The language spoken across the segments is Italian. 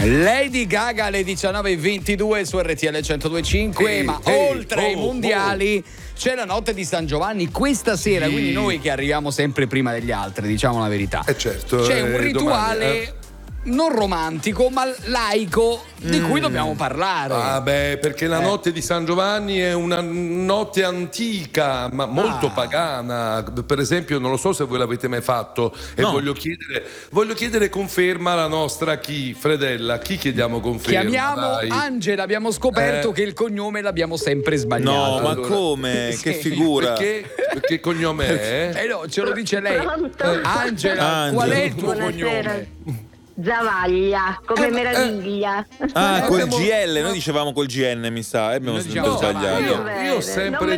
Lady Gaga alle 19:22 su RTL 102.5. Ma oltre ai mondiali c'è la notte di San Giovanni questa sera, quindi noi che arriviamo sempre prima degli altri, diciamo la verità. Certo, c'è un rituale domani, non romantico ma laico di cui dobbiamo parlare. perché la notte di San Giovanni è una notte antica ma molto pagana. Per esempio, non lo so se voi l'avete mai fatto e voglio chiedere conferma alla nostra Fredella. Chi chiediamo conferma? Chiamiamo Angela, abbiamo scoperto che il cognome l'abbiamo sempre sbagliato. No, ma come? Che figura? Perché cognome è? No, ce lo dice lei. Pronto? Angela, qual è il tuo cognome? Zavaglia, come meraviglia. Col GL, noi dicevamo col GN, mi sa, abbiamo sempre sbagliato. Io ho sempre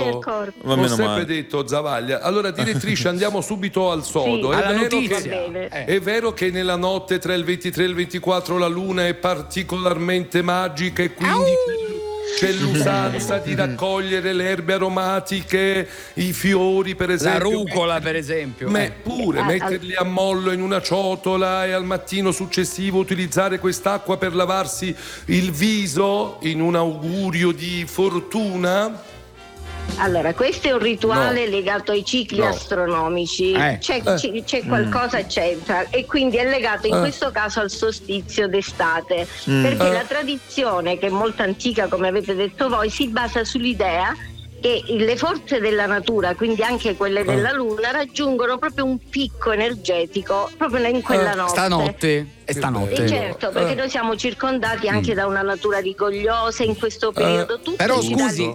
detto Zavaglia. Allora, direttrice, andiamo subito al sodo. Alla notizia. È vero che nella notte tra il 23 e il 24 la luna è particolarmente magica e quindi c'è l'usanza di raccogliere le erbe aromatiche, i fiori, per esempio. La rucola, per esempio. Metterli a mollo in una ciotola e al mattino successivo utilizzare quest'acqua per lavarsi il viso in un augurio di fortuna. Allora, questo è un rituale legato ai cicli astronomici. C'è qualcosa c'entra e quindi è legato in questo caso al solstizio d'estate, perché la tradizione, che è molto antica come avete detto voi, si basa sull'idea che le forze della natura, quindi anche quelle della luna, raggiungono proprio un picco energetico proprio in quella notte. Stanotte. Certo, perché noi siamo circondati anche da una natura rigogliosa in questo periodo. Però scusi,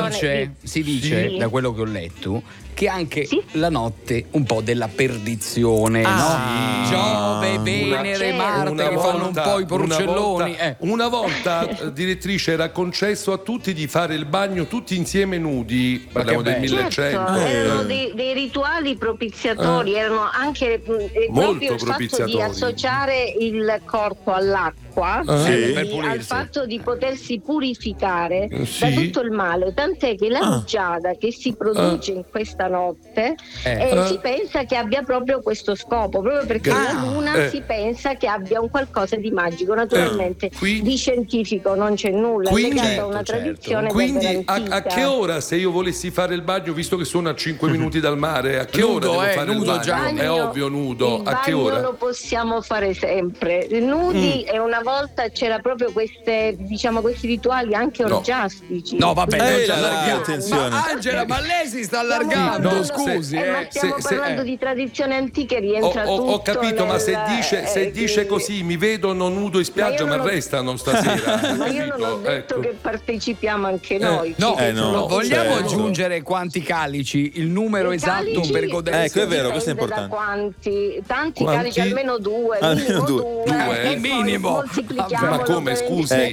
si dice da quello che ho letto che anche la notte un po' della perdizione, no? Giove, Venere, Marte che fanno un po' i porcelloni. Una volta, direttrice, era concesso a tutti di fare il bagno tutti insieme nudi. Parliamo del 1100. Certo, erano dei rituali propiziatori, erano anche proprio il fatto di associare il corpo all'acqua, al fatto di potersi purificare da tutto il male, tant'è che la rugiada che si produce in questa notte si pensa che abbia proprio questo scopo, proprio perché la luna si pensa che abbia un qualcosa di magico. Naturalmente di scientifico non c'è nulla, è legato a una tradizione. Quindi a che ora, se io volessi fare il bagno, visto che sono a 5 minuti dal mare, a che ora devo fare il bagno? È ovvio, nudo. A che ora? Lo possiamo fare sempre nudi, e una volta c'era proprio questi rituali anche orgiastici. No, vabbè, attenzione. Ma Angela, ma lei si sta allargando, scusi. Ma stiamo parlando di tradizione antica, rientra tutto. Ho capito, ma se dice così, mi vedono nudo in spiaggia, ma restano stasera. Ma io non ho detto che partecipiamo anche noi. Vogliamo aggiungere quanti calici, il numero esatto per godersi? Ecco, è vero, questo è importante. Tanti calici, almeno due. Almeno due. Minimo. Ma come, scusi?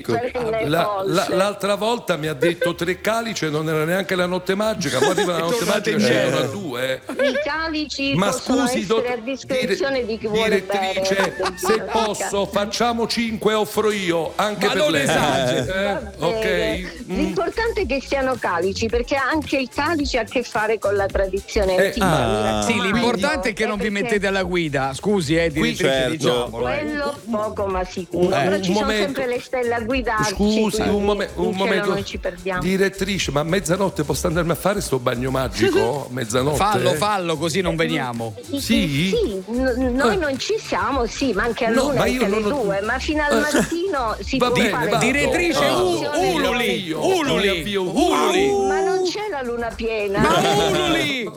L'altra volta mi ha detto 3 calici e non era neanche la notte magica, ma arriva la notte magica scendono a 2. I calici possono essere a discrezione di chi vuole bere. Se posso, facciamo 5, offro io anche per lei. Ok. L'importante è che siano calici, perché anche il calice ha a che fare con la tradizione antica. Sì, l'importante è che non vi mettete alla guida. Scusi, direttrice, diciamolo. Quello poco ma sicuro. Però ci sono sempre le stelle a guidarci. Scusi, un momento. Noi ci perdiamo. Direttrice, ma a mezzanotte posso andarmi a fare sto bagno magico? Mezzanotte? Fallo così non veniamo. Sì, noi non ci siamo, ma anche a luna alle 2, ma fino al mattino si può fare. Direttrice, ululi. Ma non c'è la luna piena. Ma ululi!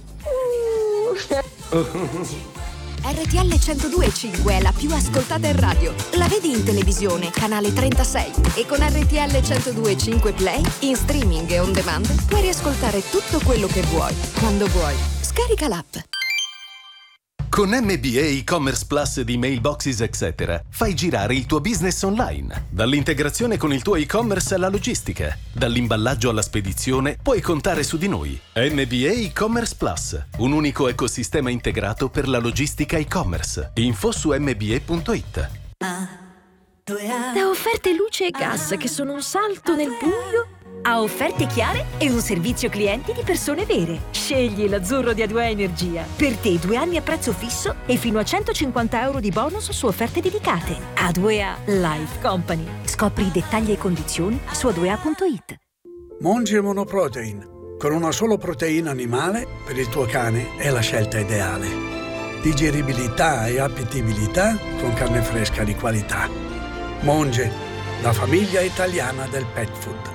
RTL 102.5 è la più ascoltata in radio. La vedi in televisione, canale 36. E con RTL 102.5 Play, in streaming e on demand, puoi riascoltare tutto quello che vuoi, quando vuoi. Scarica l'app. Con MBA e-commerce plus di Mailboxes etc. fai girare il tuo business online. Dall'integrazione con il tuo e-commerce alla logistica, dall'imballaggio alla spedizione, puoi contare su di noi. MBA e-commerce plus, un unico ecosistema integrato per la logistica e-commerce. Info su mba.it. Da offerte luce e gas che sono un salto nel buio ha offerte chiare e un servizio clienti di persone vere. Scegli l'azzurro di A2A Energia. Per te 2 anni a prezzo fisso e fino a €150 di bonus su offerte dedicate. A2A Life Company. Scopri i dettagli e condizioni su a2a.it. Monge Monoprotein. Con una solo proteina animale, per il tuo cane è la scelta ideale. Digeribilità e appetibilità con carne fresca di qualità. Monge, la famiglia italiana del pet food.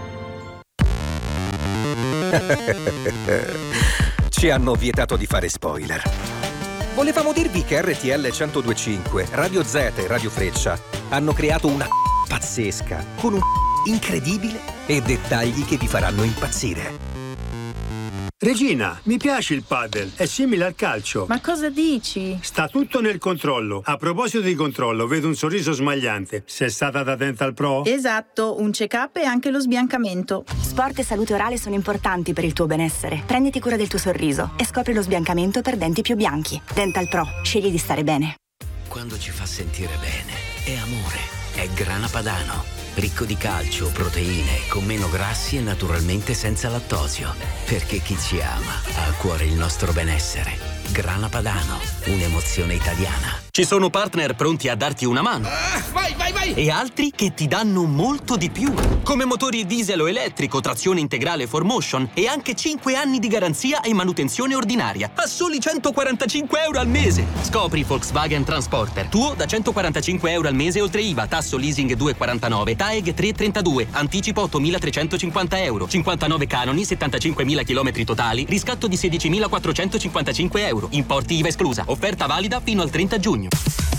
Ci hanno vietato di fare spoiler. Volevamo dirvi che RTL 102.5, Radio Z e Radio Freccia hanno creato una pazzesca, con un incredibile e dettagli che vi faranno impazzire. Regina, mi piace il padel, è simile al calcio. Ma cosa dici? Sta tutto nel controllo. A proposito di controllo, vedo un sorriso smagliante. Sei stata da Dental Pro? Esatto, un check-up e anche lo sbiancamento. Sport e salute orale sono importanti per il tuo benessere. Prenditi cura del tuo sorriso e scopri lo sbiancamento per denti più bianchi. Dental Pro, scegli di stare bene. Quando ci fa sentire bene, è amore, è Grana Padano. Ricco di calcio, proteine, con meno grassi e naturalmente senza lattosio. Perché chi ci ama ha a cuore il nostro benessere. Grana Padano, un'emozione italiana. Ci sono partner pronti a darti una mano. Vai! E altri che ti danno molto di più. Come motori diesel o elettrico, trazione integrale 4Motion e anche 5 anni di garanzia e manutenzione ordinaria. A soli €145 al mese. Scopri Volkswagen Transporter. Tuo da €145 al mese oltre IVA, tasso leasing 2,49, TAEG 3,32, anticipo €8.350, 59 canoni, 75.000 km totali, riscatto di €16.455. Importi IVA esclusa. Offerta valida fino al 30 giugno.